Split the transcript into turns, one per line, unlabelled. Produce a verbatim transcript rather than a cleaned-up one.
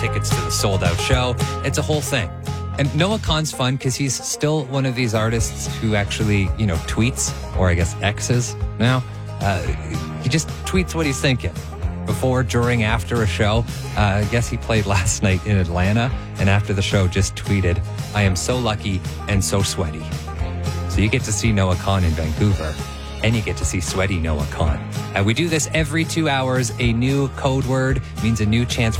tickets to the sold-out show. It's a whole thing. And Noah Kahan's fun because he's still one of these artists who actually, you know, tweets, or I guess X's now. Uh, he just tweets what he's thinking. Before, during, after a show. Uh, I guess he played last night in Atlanta, and after the show just tweeted, "I am so lucky and so sweaty." So you get to see Noah Kahan in Vancouver, and you get to see sweaty Noah Kahan. Uh, we do this every two hours. A new code word means a new chance